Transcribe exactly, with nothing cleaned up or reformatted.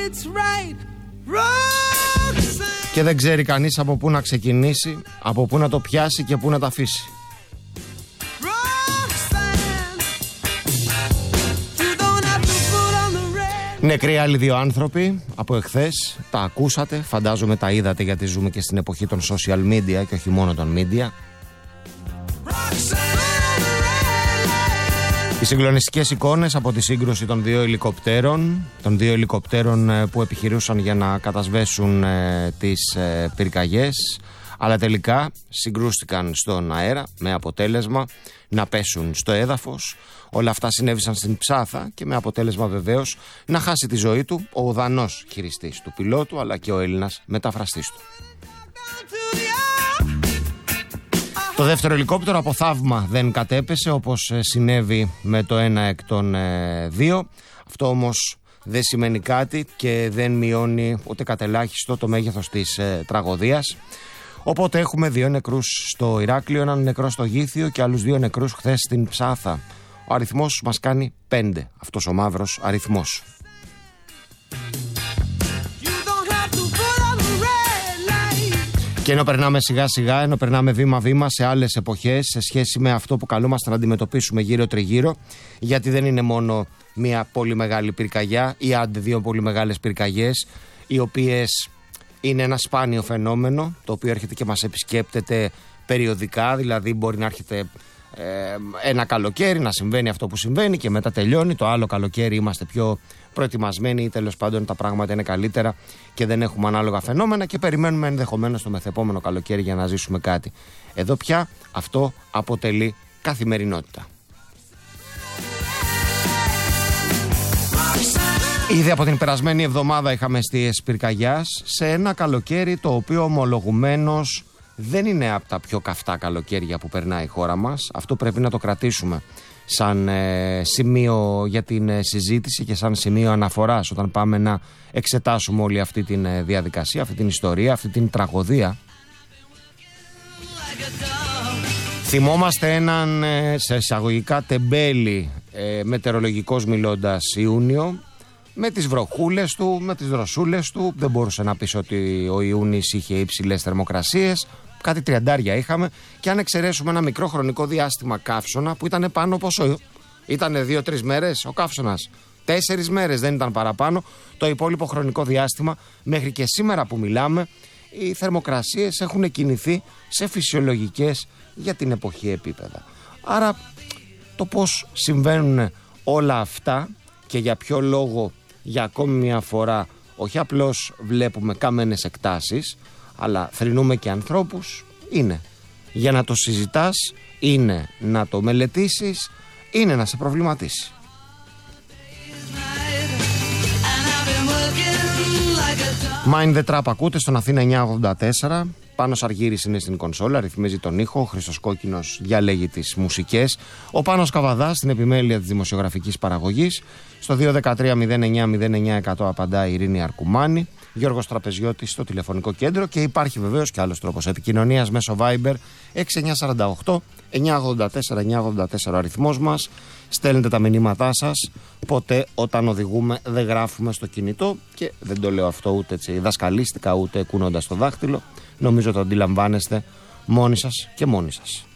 Και δεν ξέρει κανείς από πού να ξεκινήσει, από πού να το πιάσει και πού να τα αφήσει. Νεκροί άλλοι δύο άνθρωποι από εχθές, τα ακούσατε, φαντάζομαι τα είδατε, γιατί ζούμε και στην εποχή των social media και όχι μόνο των media. Οι συγκλονιστικές εικόνες από τη σύγκρουση των δύο ελικοπτέρων, των δύο ελικοπτέρων που επιχειρούσαν για να κατασβέσουν ε, τις ε, πυρκαγιές, αλλά τελικά συγκρούστηκαν στον αέρα με αποτέλεσμα να πέσουν στο έδαφος. Όλα αυτά συνέβησαν στην Ψάθα και με αποτέλεσμα βεβαίως να χάσει τη ζωή του ο Δανός χειριστής του πιλότου, αλλά και ο Έλληνας μεταφραστής του. Το δεύτερο ελικόπτερο από θαύμα δεν κατέπεσε, όπως συνέβη με το ένα εκ των ε, δύο. Αυτό όμως δεν σημαίνει κάτι και δεν μειώνει ούτε κατελάχιστο το μέγεθος της ε, τραγωδίας. Οπότε έχουμε δύο νεκρούς στο Ηράκλειο, έναν νεκρό στο Γήθιο και άλλους δύο νεκρούς χθες στην Ψάθα. Ο αριθμός μας κάνει πέντε, αυτός ο μαύρος αριθμός. Και ενώ περνάμε σιγά σιγά, ενώ περνάμε βήμα βήμα σε άλλες εποχές σε σχέση με αυτό που καλούμαστε να αντιμετωπίσουμε γύρω τριγύρω, γιατί δεν είναι μόνο μια πολύ μεγάλη πυρκαγιά ή άντε δύο πολύ μεγάλες πυρκαγιές, οι οποίες είναι ένα σπάνιο φαινόμενο, το οποίο έρχεται και μας επισκέπτεται περιοδικά, δηλαδή μπορεί να έρχεται ε, ένα καλοκαίρι να συμβαίνει αυτό που συμβαίνει και μετά τελειώνει, το άλλο καλοκαίρι είμαστε πιο προετοιμασμένοι ή τέλος πάντων τα πράγματα είναι καλύτερα και δεν έχουμε ανάλογα φαινόμενα και περιμένουμε ενδεχομένως το μεθεπόμενο καλοκαίρι για να ζήσουμε κάτι. Εδώ πια αυτό αποτελεί καθημερινότητα. Ήδη από την περασμένη εβδομάδα είχαμε εστίες πυρκαγιάς σε ένα καλοκαίρι το οποίο ομολογουμένως δεν είναι από τα πιο καυτά καλοκαίρια που περνάει η χώρα μας. Αυτό πρέπει να το κρατήσουμε σαν ε, σημείο για την ε, συζήτηση και σαν σημείο αναφοράς όταν πάμε να εξετάσουμε όλη αυτή τη ε, διαδικασία, αυτή την ιστορία, αυτή την τραγωδία. Θυμόμαστε έναν ε, σε εισαγωγικά τεμπέλη ε, μετεωρολογικός μιλώντας Ιούνιο, με τις βροχούλες του, με τις δροσούλες του. Δεν μπορούσε να πεις ότι ο Ιούνις είχε υψηλές θερμοκρασίες. Κάτι τριαντάρια είχαμε. Και αν εξαιρέσουμε ένα μικρό χρονικό διάστημα καύσωνα που ήταν πάνω πόσο? Ήτανε δύο-τρεις μέρες ο καύσωνας. Τέσσερις μέρες, δεν ήταν παραπάνω. Το υπόλοιπο χρονικό διάστημα, μέχρι και σήμερα που μιλάμε, οι θερμοκρασίες έχουν κινηθεί σε φυσιολογικές για την εποχή επίπεδα. Άρα το πώς συμβαίνουν όλα αυτά και για ποιο λόγο για ακόμη μια φορά όχι απλώς βλέπουμε καμένες εκτάσεις, αλλά θρηνούμε και ανθρώπους, είναι για να το συζητάς, είναι να το μελετήσεις, είναι να σε προβληματίσει. Mind the Trap ακούτε στον Αθήνα εννιακόσια ογδόντα τέσσερα. Πάνος Αργύρης είναι στην κονσόλα, ρυθμίζει τον ήχο. Ο Χρήστος Κόκκινος διαλέγει τις μουσικές. Ο Πάνος Καβαδάς στην επιμέλεια της δημοσιογραφικής παραγωγής. Στο δύο ένα τρία μηδέν εννιά μηδέν εννιά εκατό απαντάει η Ειρήνη Αρκουμάνη. Γιώργος Τραπεζιώτης στο τηλεφωνικό κέντρο. Και υπάρχει βεβαίως και άλλος τρόπος επικοινωνίας μέσω Viber έξι εννιά τέσσερα οκτώ εννιά ογδόντα τέσσερα εννιά ογδόντα τέσσερα ο αριθμός μας. Στέλνετε τα μηνύματά σας. Ποτέ όταν οδηγούμε δεν γράφουμε στο κινητό. Και δεν το λέω αυτό ούτε έτσι δασκαλίστικα ούτε κουνώντας το δάχτυλο. Νομίζω το αντιλαμβάνεστε μόνοι σας και μόνοι σας.